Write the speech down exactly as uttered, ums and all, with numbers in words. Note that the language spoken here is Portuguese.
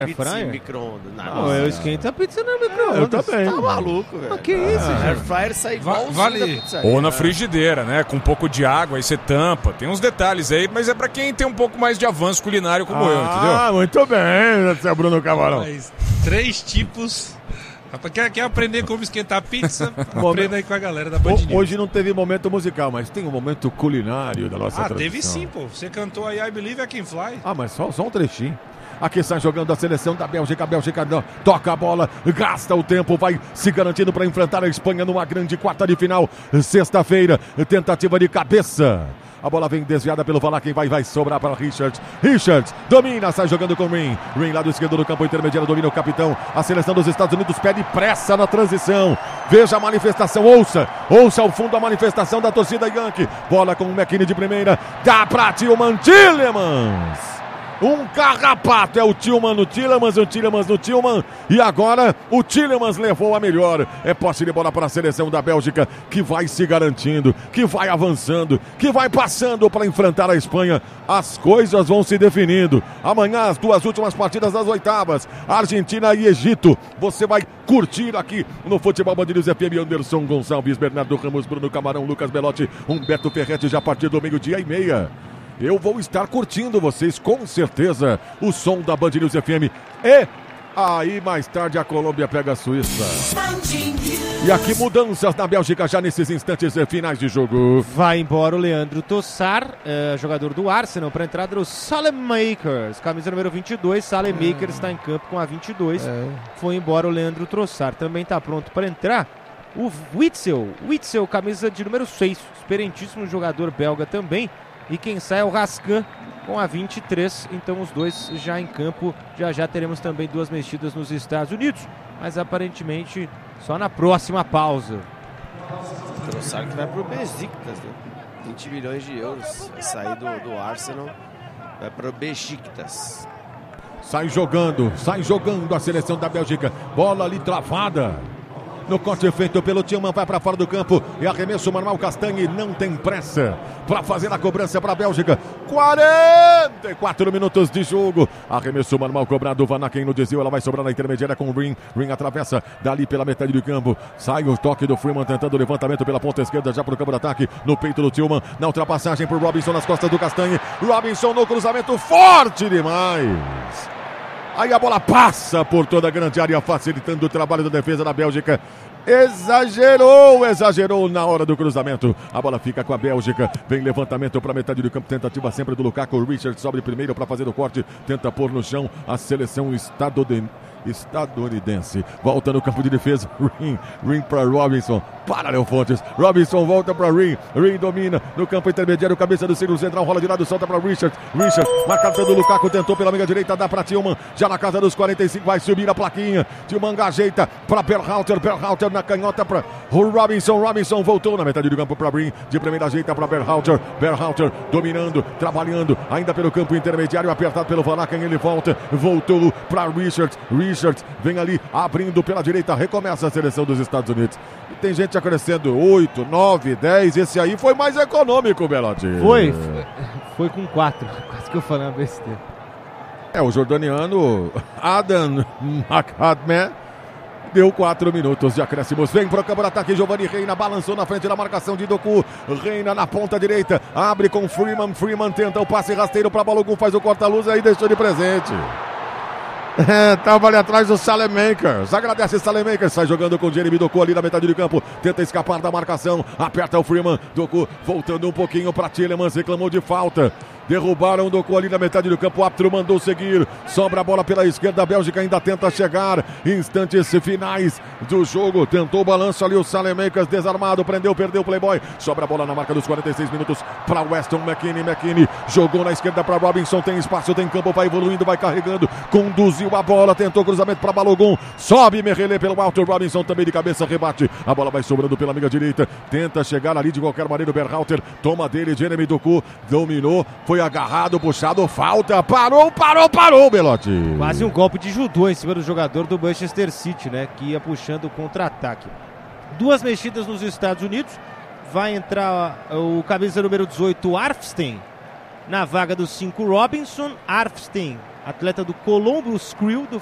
Pizza em micro-ondas. Não, eu esquento a pizza no micro-ondas. Eu também. Tá maluco, velho. Que isso, ah, gente? Air fryer sai igual vale. da pizza. Ou na frigideira, né? Com um pouco de água, aí você tampa. Tem uns detalhes aí, mas é pra quem tem um pouco mais de avanço culinário como ah, eu, entendeu? Ah, muito bem, seu Bruno Camarão. Mas, três tipos. Quer, quer aprender como esquentar pizza? Aprenda aí com a galera da Band News. Hoje não teve momento musical, mas tem um momento culinário da nossa Ah, tradição. teve sim, pô. Você cantou aí I Believe I Can Fly. Ah, mas só, só um trechinho. Aqui sai jogando a seleção da Bélgica. A Bélgica não, toca a bola, gasta o tempo, vai se garantindo para enfrentar a Espanha numa grande quarta de final. Sexta-feira, tentativa de cabeça. A bola vem desviada pelo Valar, quem vai, vai sobrar para Richards. Richards domina, sai jogando com Rin. Rin lá do esquerdo do campo intermediário, domina o capitão. A seleção dos Estados Unidos pede pressa na transição. Veja a manifestação, ouça, ouça ao fundo a manifestação da torcida Yankee. Bola com o McKinney de primeira, dá para Tillman, Tielemans. Um carrapato, é o Tillman no Tielemans, o Tielemans no Tillman. E agora o Tielemans levou a melhor. É posse de bola para a seleção da Bélgica, que vai se garantindo, que vai avançando, que vai passando para enfrentar a Espanha. As coisas vão se definindo. Amanhã as duas últimas partidas das oitavas, Argentina e Egito. Você vai curtir aqui no Futebol Band News F M. Anderson Gonçalves, Bernardo Ramos, Bruno Camarão, Lucas Belotti, Humberto Ferretti, já a partir do meio-dia e meia. Eu vou estar curtindo vocês, com certeza, o som da Band News F M. E aí, mais tarde, a Colômbia pega a Suíça. E aqui, mudanças na Bélgica já nesses instantes finais de jogo. Vai embora o Leandro Tossar, é, jogador do Arsenal, para a entrada do Saelemaekers. Camisa número vinte e dois, Saelemaekers está em campo com a vinte e dois. É. Foi embora o Leandro Tossar. Também está pronto para entrar o Witzel. Witzel, camisa de número seis. Experientíssimo jogador belga também. E quem sai é o Rascan com a vinte e três, então os dois já em campo. Já já teremos também duas mexidas nos Estados Unidos, mas aparentemente só na próxima pausa. Trouxaram que vai pro Besiktas, né? vinte milhões de euros. Vai sair do, do Arsenal, vai pro Besiktas. Sai jogando, sai jogando a seleção da Bélgica. Bola ali travada. No corte feito pelo Tillman, vai para fora do campo e arremesso manual. Castanhe não tem pressa para fazer a cobrança para a Bélgica. quarenta e quatro minutos de jogo. Arremesso manual cobrado. Van Aken no desvio, ela vai sobrar na intermediária com o Ring. Ring atravessa dali pela metade do campo. Sai o toque do Freeman tentando o levantamento pela ponta esquerda, já para o campo de ataque. No peito do Tillman, na ultrapassagem por Robinson nas costas do Castanhe. Robinson no cruzamento, forte demais. Aí a bola passa por toda a grande área, facilitando o trabalho da defesa da Bélgica. Exagerou, exagerou na hora do cruzamento. A bola fica com a Bélgica. Vem levantamento para metade do campo. Tentativa sempre do Lukaku. O Richard sobe primeiro para fazer o corte. Tenta pôr no chão a seleção estadunidense. estadunidense. Volta no campo de defesa. Ring, Ring para Robinson. Para Léo Fontes. Robinson volta para Ring. Ring domina no campo intermediário. Cabeça do círculo central. Rola de lado. Solta para Richard. Richard marcado pelo Lukaku. Tentou pela meia direita. Dá para Tillman. Já na casa dos quarenta e cinco. Vai subir a plaquinha. Tillman ajeita para Berhalter. Berhalter na canhota para Robinson. Robinson voltou na metade do campo para Ring. De primeira ajeita para Berhalter. Berhalter dominando. Trabalhando. Ainda pelo campo intermediário. Apertado pelo Van Aken. Ele volta. Voltou para Richard. Richard vem ali abrindo pela direita. Recomeça a seleção dos Estados Unidos. E tem gente já crescendo oito, nove, dez. Esse aí foi mais econômico, Belotti. Foi, foi, foi com quatro. Quase que eu falei uma besteira. É, o jordaniano Adam McAdam deu quatro minutos de acréscimos. Vem para o campo de ataque. Giovanni Reina balançou na frente da marcação de Doku. Reina na ponta direita. Abre com Freeman. Freeman tenta o passe rasteiro para Balogun. Faz o corta-luz aí deixou de presente. É, tava ali atrás do Saelemaekers. Agradece Saelemaekers. Sai jogando com Jeremy Doku ali na metade do campo. Tenta escapar da marcação. Aperta o Freeman. Doku voltando um pouquinho para Tielemans. Reclamou de falta. Derrubaram o Doku ali na metade do campo. O árbitro mandou seguir. Sobra a bola pela esquerda. A Bélgica ainda tenta chegar. Instantes finais do jogo. Tentou o balanço ali o Saelemaekers. Desarmado. Prendeu, perdeu o Playboy. Sobra a bola na marca dos quarenta e seis minutos para Weston McKennie. McKennie jogou na esquerda para Robinson. Tem espaço, tem campo. Vai evoluindo, vai carregando. Conduziu a bola. Tentou cruzamento para Balogun. Sobe Merrelê pelo alto. Robinson também de cabeça rebate. A bola vai sobrando pela amiga direita. Tenta chegar ali de qualquer maneira o Berhalter. Toma dele. Jeremy Doku dominou. Foi agarrado, puxado, falta, parou, parou, parou, Belotti. Quase um golpe de judô em cima do jogador do Manchester City, né, que ia puxando o contra-ataque. Duas mexidas nos Estados Unidos, vai entrar o camisa número dezoito, Arfstein, Na vaga dos cinco, Robinson Arfstein, atleta do Columbus Crew do